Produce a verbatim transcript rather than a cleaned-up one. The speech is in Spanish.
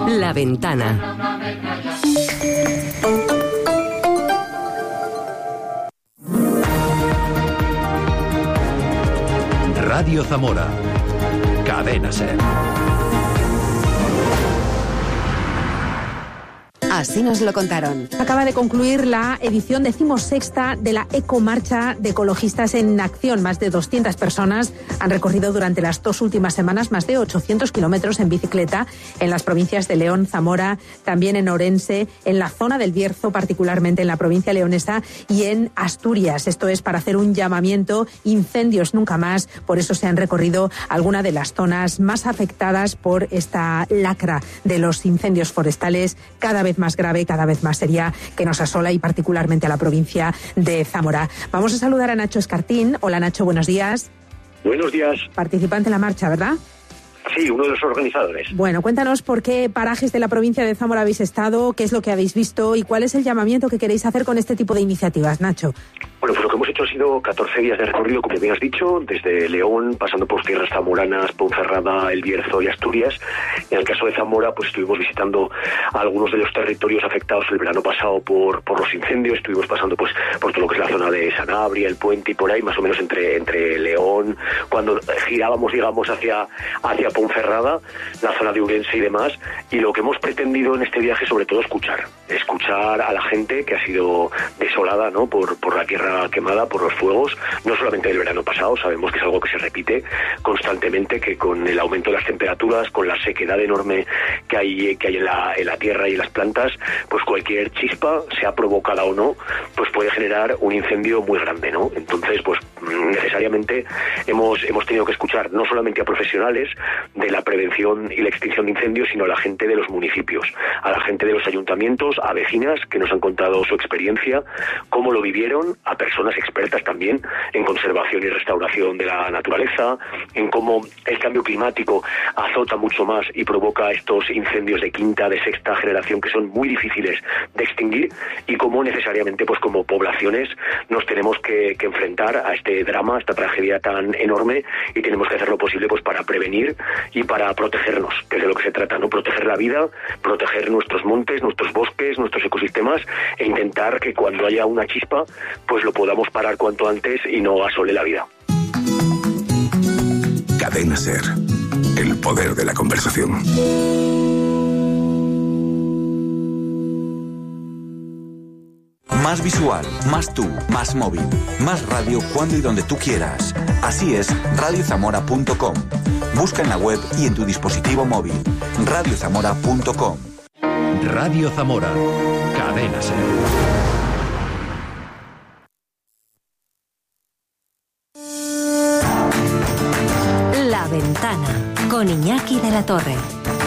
La Ventana. Radio Zamora. Cadena Ser. Así nos lo contaron. Acaba de concluir la edición decimosexta de la Ecomarcha de Ecologistas en Acción. Más de doscientas personas han recorrido durante las dos últimas semanas más de ochocientos kilómetros en bicicleta en las provincias de León, Zamora, también en Orense, en la zona del Bierzo, particularmente en la provincia leonesa, y en Asturias. Esto es para hacer un llamamiento: incendios nunca más. Por eso se han recorrido algunas de las zonas más afectadas por esta lacra de los incendios forestales, cada vez más grave, cada vez más seria, que nos asola, y particularmente a la provincia de Zamora. Vamos a saludar a Nacho Escartín. Hola, Nacho, buenos días. Buenos días. Participante en la marcha, ¿verdad? Sí, uno de los organizadores. Bueno, cuéntanos por qué parajes de la provincia de Zamora habéis estado, qué es lo que habéis visto y cuál es el llamamiento que queréis hacer con este tipo de iniciativas, Nacho. Bueno, pues lo que hemos hecho ha sido catorce días de recorrido, como bien has dicho, desde León, pasando por tierras zamoranas, Ponferrada, El Bierzo y Asturias. En el caso de Zamora, pues estuvimos visitando algunos de los territorios afectados el verano pasado por, por los incendios. Estuvimos pasando pues por todo lo que es la zona de Sanabria, El Puente y por ahí, más o menos entre, entre León, cuando girábamos, digamos, hacia, hacia Ponferrada, la zona de Urense y demás. Y lo que hemos pretendido en este viaje, sobre todo, escuchar. Escuchar a la gente que ha sido desolada, ¿no?, por, por la tierra quemada, por los fuegos, no solamente del verano pasado. Sabemos que es algo que se repite constantemente, que con el aumento de las temperaturas, con la sequedad enorme que hay que hay en la, en la tierra y en las plantas, pues cualquier chispa, sea provocada o no, pues puede generar un incendio muy grande, ¿no? Entonces, pues necesariamente hemos hemos tenido que escuchar no solamente a profesionales de la prevención y la extinción de incendios, sino a la gente de los municipios, a la gente de los ayuntamientos, a vecinas que nos han contado su experiencia, cómo lo vivieron, a personas expertas también en conservación y restauración de la naturaleza, en cómo el cambio climático azota mucho más y provoca estos incendios de quinta, de sexta generación que son muy difíciles de extinguir, y cómo necesariamente, pues como poblaciones, nos tenemos que, que enfrentar a este drama, a esta tragedia tan enorme, y tenemos que hacer lo posible pues para prevenir y para protegernos, que es de lo que se trata, ¿no? Proteger la vida, proteger nuestros montes, nuestros bosques, nuestros ecosistemas, e intentar que cuando haya una chispa, pues lo podamos parar cuanto antes y no asole la vida. Cadena Ser. El poder de la conversación. Más visual, más tú, más móvil, más radio cuando y donde tú quieras. Así es radio zamora punto com. Busca en la web y en tu dispositivo móvil. radio zamora punto com. Radio Zamora. Cadena Ser. La Ventana con Iñaki de la Torre.